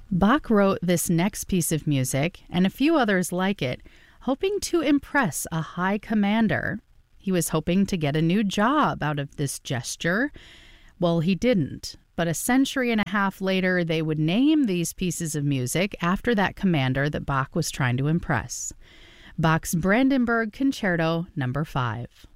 Bach wrote this next piece of music and a few others like it, hoping to impress a high commander. He was hoping to get a new job out of this gesture. Well, he didn't, but a century and a half later, they would name these pieces of music after that commander that Bach was trying to impress. Bach's Brandenburg Concerto No. 5.